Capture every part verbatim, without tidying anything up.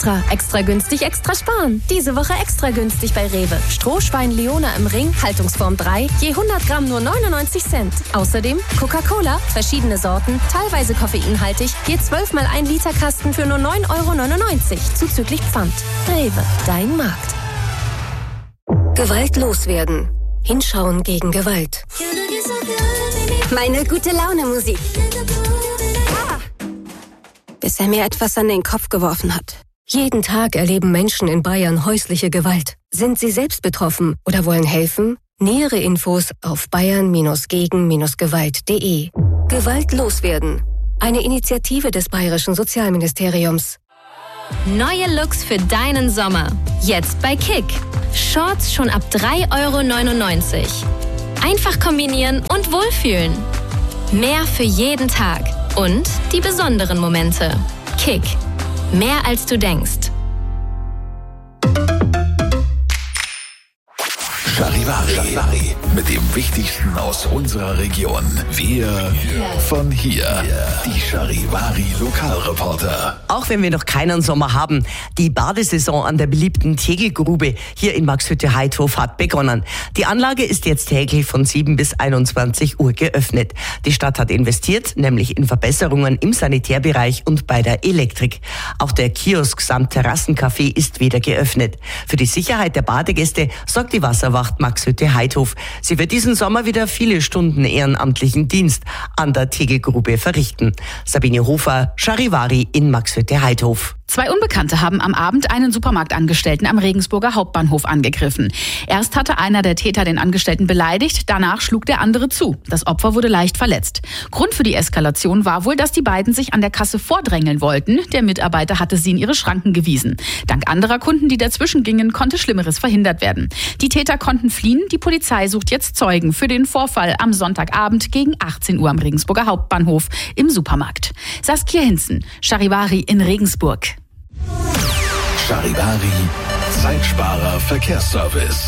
Extra, extra günstig, extra sparen. Diese Woche extra günstig bei Rewe. Strohschwein Leona im Ring, Haltungsform drei, je hundert Gramm nur neunundneunzig Cent. Außerdem Coca-Cola, verschiedene Sorten, teilweise koffeinhaltig, je zwölf mal ein Liter Kasten für nur neun Euro neunundneunzig, zuzüglich Pfand. Rewe, dein Markt. Gewalt loswerden. Hinschauen gegen Gewalt. Meine gute Laune Musik. Ah. Bis er mir etwas an den Kopf geworfen hat. Jeden Tag erleben Menschen in Bayern häusliche Gewalt. Sind sie selbst betroffen oder wollen helfen? Nähere Infos auf bayern gegen gewalt punkt de. Gewalt loswerden. Eine Initiative des Bayerischen Sozialministeriums. Neue Looks für deinen Sommer. Jetzt bei Kick. Shorts schon ab drei Euro neunundneunzig. Einfach kombinieren und wohlfühlen. Mehr für jeden Tag. Und die besonderen Momente. Kick. Mehr als du denkst. Charivari. Mit dem Wichtigsten aus unserer Region. Wir von hier. Die Charivari Lokalreporter. Auch wenn wir noch keinen Sommer haben, die Badesaison an der beliebten Tegelgrube hier in Maxhütte-Heidhof hat begonnen. Die Anlage ist jetzt täglich von sieben bis einundzwanzig Uhr geöffnet. Die Stadt hat investiert, nämlich in Verbesserungen im Sanitärbereich und bei der Elektrik. Auch der Kiosk samt Terrassencafé ist wieder geöffnet. Für die Sicherheit der Badegäste sorgt die Wasserwacht Maxhütte-Heidhof. Sie wird diesen Sommer wieder viele Stunden ehrenamtlichen Dienst an der Tegelgrube verrichten. Sabine Hofer, Charivari in Maxhütte-Heidhof. Zwei Unbekannte haben am Abend einen Supermarktangestellten am Regensburger Hauptbahnhof angegriffen. Erst hatte einer der Täter den Angestellten beleidigt, danach schlug der andere zu. Das Opfer wurde leicht verletzt. Grund für die Eskalation war wohl, dass die beiden sich an der Kasse vordrängeln wollten. Der Mitarbeiter hatte sie in ihre Schranken gewiesen. Dank anderer Kunden, die dazwischen gingen, konnte Schlimmeres verhindert werden. Die Täter konnten fliehen. Die Polizei sucht jetzt Zeugen für den Vorfall am Sonntagabend gegen achtzehn Uhr am Regensburger Hauptbahnhof im Supermarkt. Saskia Hinzen, Charivari in Regensburg. Charivari, Zeitsparer Verkehrsservice.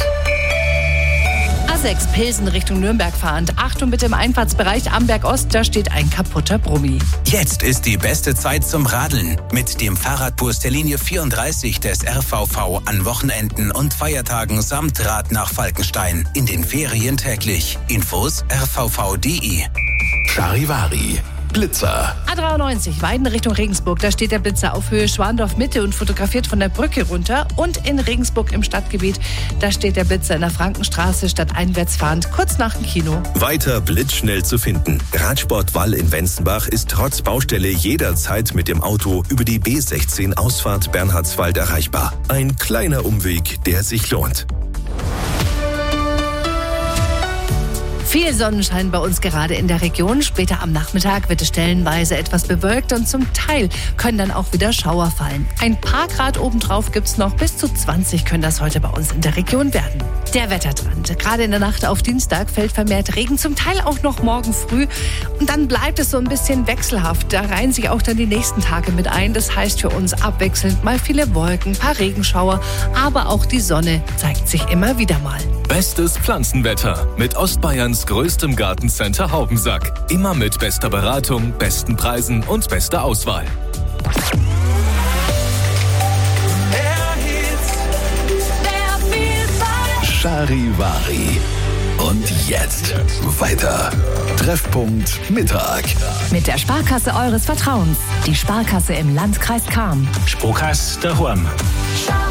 A sechs Pilsen Richtung Nürnberg fahrend. Achtung bitte im Einfahrtsbereich Amberg Ost, da steht ein kaputter Brummi. Jetzt ist die beste Zeit zum Radeln. Mit dem Fahrradbus der Linie vierunddreißig des R V V an Wochenenden und Feiertagen samt Rad nach Falkenstein. In den Ferien täglich. Infos r v v punkt de. Charivari. Blitzer. A dreiundneunzig, Weiden Richtung Regensburg. Da steht der Blitzer auf Höhe Schwandorf Mitte und fotografiert von der Brücke runter. Und in Regensburg im Stadtgebiet, da steht der Blitzer in der Frankenstraße stadteinwärts fahrend, kurz nach dem Kino. Weiter blitzschnell zu finden. Radsport Wall in Wenzenbach ist trotz Baustelle jederzeit mit dem Auto über die B sechzehn Ausfahrt Bernhardswald erreichbar. Ein kleiner Umweg, der sich lohnt. Viel Sonnenschein bei uns gerade in der Region. Später am Nachmittag wird es stellenweise etwas bewölkt und zum Teil können dann auch wieder Schauer fallen. Ein paar Grad obendrauf gibt es noch, bis zu zwanzig können das heute bei uns in der Region werden. Der Wettertrend. Gerade in der Nacht auf Dienstag fällt vermehrt Regen, zum Teil auch noch morgen früh. Und dann bleibt es so ein bisschen wechselhaft. Da reihen sich auch dann die nächsten Tage mit ein. Das heißt für uns abwechselnd mal viele Wolken, paar Regenschauer, aber auch die Sonne zeigt sich immer wieder mal. Bestes Pflanzenwetter mit Ostbayerns größtem Gartencenter Haubensack. Immer mit bester Beratung, besten Preisen und bester Auswahl. Charivari. Und jetzt weiter. Treffpunkt Mittag. Mit der Sparkasse eures Vertrauens. Die Sparkasse im Landkreis Cham. Sparkasse daheim.